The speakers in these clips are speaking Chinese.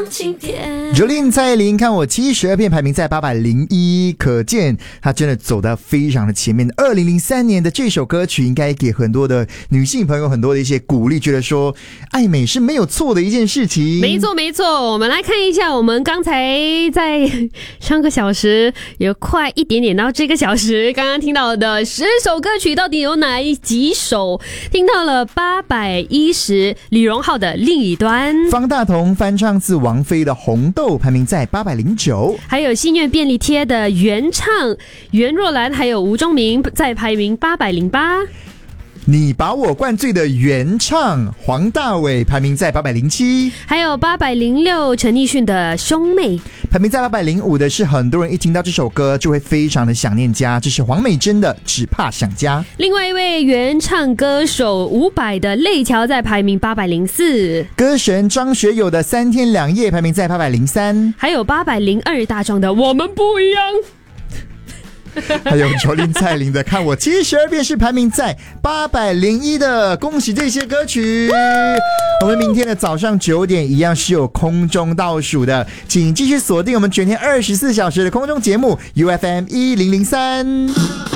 Jolin 蔡依林看我72片排名在801，可见她真的走得非常的前面。2003年的这首歌曲应该给很多的女性朋友很多的一些鼓励，觉得说爱美是没有错的一件事情。 没错没错，我们来看一下，我们刚才在上个小时有快一点点到这个小时，刚刚听到的10首歌曲到底有哪几首？听到了810，李荣浩的另一端， 方大同翻唱自王菲的《红豆》，排名在809， 还有心愿便利贴的原唱袁若兰，还有吴宗明在排名808。 你把我灌醉的原唱黄大炜排名在807， 还有806陈奕迅的兄妹， 排名在805的是很多人一听到这首歌就会非常的想念家，这是黄美珍的只怕想家。 另外一位原唱歌手伍佰的泪桥在排名804， 歌神张学友的3天2夜排名在803， 还有802大壮的我们不一样。 还有Jolin蔡依林的看我72遍是排名在801的，恭喜这些歌曲。我们明天的早上9点一样是有空中倒数的，请继续锁定我们全天24小时的空中节目 UFM 1003。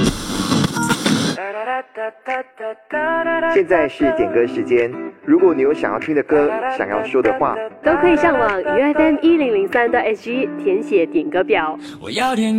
现在是点歌时间，如果你有想要听的歌，想要说的话， 都可以上网 UFM1003.SG 填写点歌表。 我要点